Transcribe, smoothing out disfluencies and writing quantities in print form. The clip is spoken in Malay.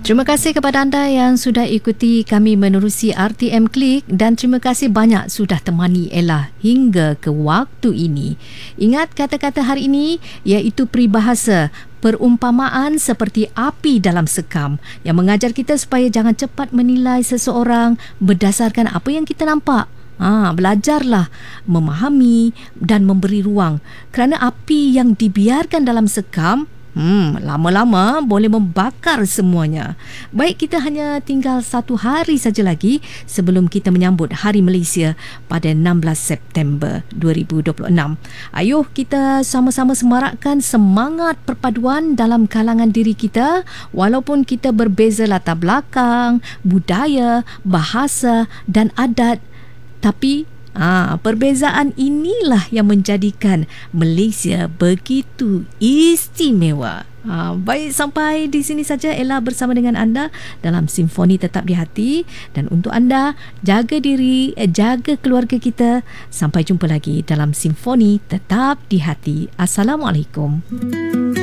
Terima kasih kepada anda yang sudah ikuti kami menerusi RTM Klik dan terima kasih banyak sudah temani Ella hingga ke waktu ini. Ingat kata-kata hari ini iaitu peribahasa perumpamaan seperti api dalam sekam yang mengajar kita supaya jangan cepat menilai seseorang berdasarkan apa yang kita nampak. Belajarlah memahami dan memberi ruang kerana api yang dibiarkan dalam sekam lama-lama boleh membakar semuanya. Baik, kita hanya tinggal 1 hari saja lagi sebelum kita menyambut Hari Malaysia pada 16 September 2026. Ayuh kita sama-sama semarakkan semangat perpaduan dalam kalangan diri kita walaupun kita berbeza latar belakang, budaya, bahasa dan adat. Tapi perbezaan inilah yang menjadikan Malaysia begitu istimewa. Baik, sampai di sini saja Ella bersama dengan anda dalam Simfoni Tetap di Hati. Dan untuk anda, jaga diri, jaga keluarga kita. Sampai jumpa lagi dalam Simfoni Tetap di Hati. Assalamualaikum.